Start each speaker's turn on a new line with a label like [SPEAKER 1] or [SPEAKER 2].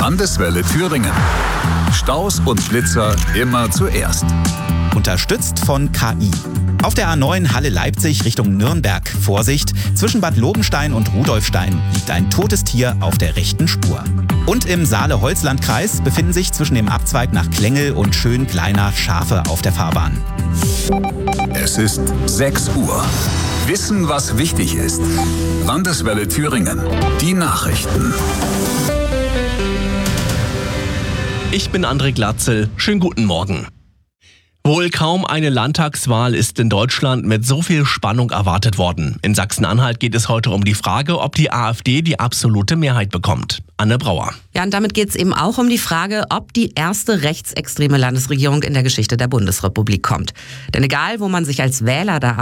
[SPEAKER 1] Landeswelle Thüringen. Staus und Blitzer immer zuerst.
[SPEAKER 2] Unterstützt von KI. Auf der A9 Halle-Leipzig Richtung Nürnberg. Vorsicht, zwischen Bad Lobenstein und Rudolfstein liegt ein totes Tier auf der rechten Spur. Und im Saale-Holzland-Kreis befinden sich zwischen dem Abzweig nach Klengel und Schönkleiner Schafe auf der Fahrbahn.
[SPEAKER 1] Es ist 6 Uhr. Wissen, was wichtig ist. Landeswelle Thüringen. Die Nachrichten.
[SPEAKER 3] Ich bin André Glatzel. Schönen guten Morgen. Wohl kaum eine Landtagswahl ist in Deutschland mit so viel Spannung erwartet worden. In Sachsen-Anhalt geht es heute um die Frage, ob die AfD die absolute Mehrheit bekommt. Anne Brauer.
[SPEAKER 4] Ja, und damit geht es eben auch um die Frage, ob die erste rechtsextreme Landesregierung in der Geschichte der Bundesrepublik kommt. Denn egal, wo man sich als Wähler da